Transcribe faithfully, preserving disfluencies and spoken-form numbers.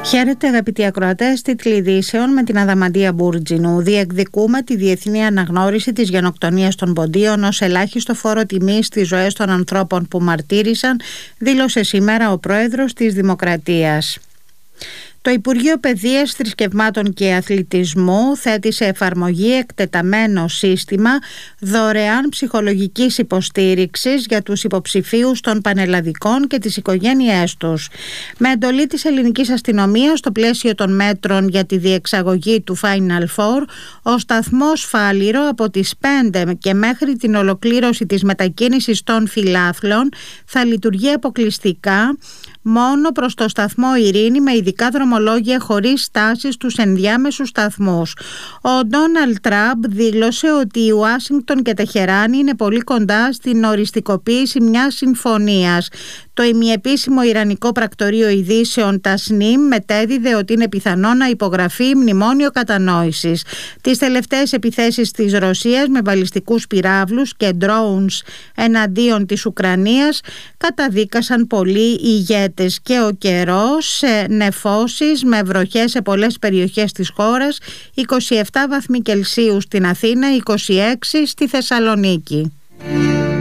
Χαίρετε αγαπητοί ακροατές, τίτλοι ειδήσεων με την Αδαμαντία Μπούρτζινου. Διεκδικούμε τη διεθνή αναγνώριση της γενοκτονίας των Ποντίων ως ελάχιστο φόρο τιμής στις ζωές των ανθρώπων που μαρτύρησαν, δήλωσε σήμερα ο πρόεδρος της Δημοκρατίας. Το Υπουργείο Παιδείας, Θρησκευμάτων και Αθλητισμού θέτει σε εφαρμογή εκτεταμένο σύστημα δωρεάν ψυχολογικής υποστήριξης για τους υποψηφίους των πανελλαδικών και τις οικογένειές τους. Με εντολή της ελληνικής αστυνομίας, στο πλαίσιο των μέτρων για τη διεξαγωγή του Final Four, ο σταθμός Φάληρο από τις πέντε και μέχρι την ολοκλήρωση της μετακίνησης των φιλάθλων θα λειτουργεί αποκλειστικά μόνο προς το σταθμό Ειρήνη με ειδικά δρομολόγια χωρίς στάσεις στους ενδιάμεσους σταθμούς. Ο Ντόναλντ Τραμπ δήλωσε ότι η Ουάσιγκτον και Τεχεράνη είναι πολύ κοντά στην οριστικοποίηση μιας συμφωνίας. Το ημιεπίσημο Ιρανικό πρακτορείο ειδήσεων Τασνίμ μετέδιδε ότι είναι πιθανό να υπογραφεί μνημόνιο κατανόησης. Τις τελευταίες επιθέσεις της Ρωσίας με βαλιστικούς πυράβλους και drones εναντίον της Ουκρανίας καταδίκασαν πολλοί οι ηγέτες και ο καιρός σε νεφώσεις με βροχές σε πολλές περιοχές της χώρας, είκοσι επτά βαθμοί Κελσίου στην Αθήνα, είκοσι έξι στη Θεσσαλονίκη.